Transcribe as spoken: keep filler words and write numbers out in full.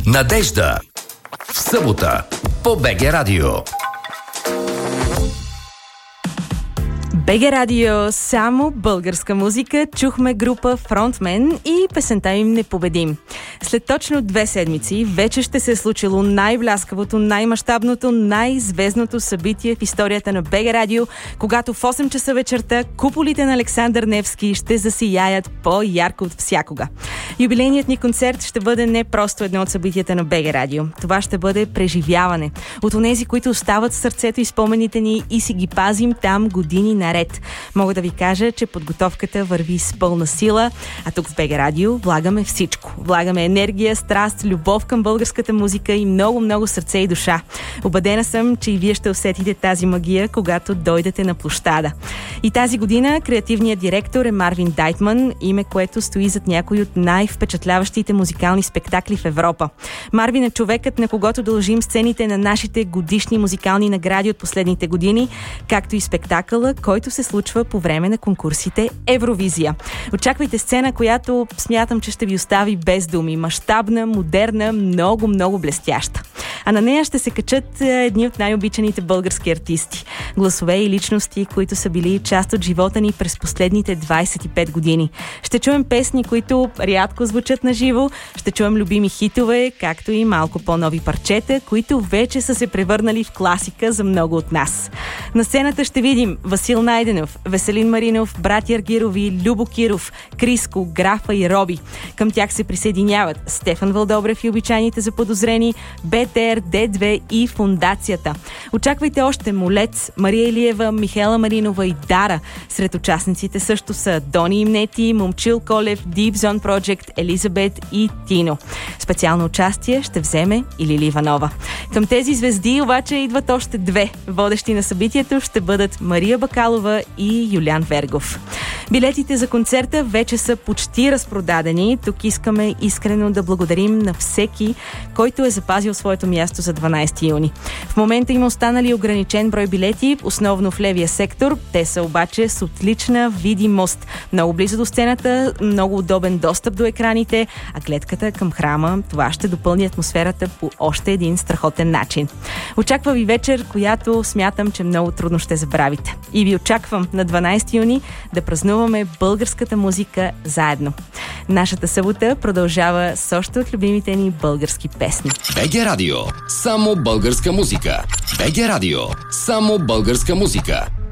Надежда. В събота по БГ Радио. БГ Радио, само българска музика. Чухме група Фронтмен и песента им "Непобедим". След точно две седмици вече ще се е случило най-бляскавото, най-мащабното, най-звездното събитие в историята на БГ Радио, когато в осем часа вечерта куполите на Александър Невски ще засияят по-ярко от всякога. Юбилейният ни концерт ще бъде не просто едно от събитията на БГ Радио. Това ще бъде преживяване от онези, които остават в сърцето и спомените ни и си ги пазим там години наред. Мога да ви кажа, че подготовката върви с пълна сила, а тук в БГ Радио влагаме всичко. Влагаме енергия, страст, любов към българската музика и много-много сърце и душа. Убедена съм, че и вие ще усетите тази магия, когато дойдете на площада. И тази година креативният директор е Марвин Дайтман, име, което стои зад някои от най-впечатляващите музикални спектакли в Европа. Марвин е човекът, на когото дължим сцените на нашите годишни музикални награди от последните години, както и спектакъла, който се случва по време на конкурсите Евровизия. Очаквайте сцена, която смятам, че ще ви остави без думи. Мащабна, модерна, много-много блестяща. А на нея ще се качат едни от най-обичаните български артисти. Гласове и личности, които са били част от живота ни през последните двайсет и пет години. Ще чуем песни, които рядко звучат на живо, ще чуем любими хитове, както и малко по-нови парчета, които вече са се превърнали в класика за много от нас. На сцената ще видим Васил Найденов, Веселин Маринов, братя Аргирови, Любо Киров, Криско, Графа и Роби. Към тях се присъединяват Стефан Вълдобрев и обичайните заподозрени, БТР, Д две и Фондацията. Очаквайте още Молец, Мария Илиева, Михела Маринова и Дара. Сред участниците също са Дони Имнети, Момчил Колев, Deep Zone Project, Елизабет и Тино. Специално участие ще вземе и Лили Иванова. Към тези звезди обаче идват още две. Водещи на събитието ще бъдат Мария Бакалова и Юлиан Вергов. Билетите за концерта вече са почти разпродадени. Тук искаме искрено да благодарим на всеки, който е запазил своето място за дванайсети юни. В момента има останали ограничен брой билети, основно в левия сектор. Те са обаче с отлична видимост. Много близо до сцената, много удобен достъп до екраните, а гледката към храма, това ще допълни атмосферата по още един страхотен начин. Очаква ви вечер, която смятам, че много трудно ще забравите. И ви очаквам на дванайсети юни да празнуваме българската музика заедно. Нашата събота продължава с още от любимите ни български песни. БГ Радио. Само българска музика. БГ Радио. Само българска музика.